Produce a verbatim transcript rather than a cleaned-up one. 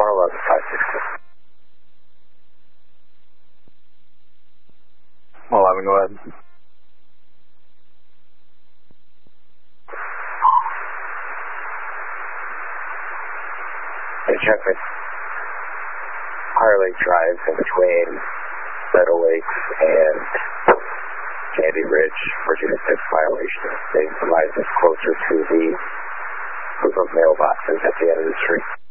one eleven, five six two. eleven, go ahead. Hey, checkmate. Fire Lake Drive in between Meadow Lakes and Candy Ridge, Virginia six violation. They provided us closer to the group of mailboxes at the end of the street.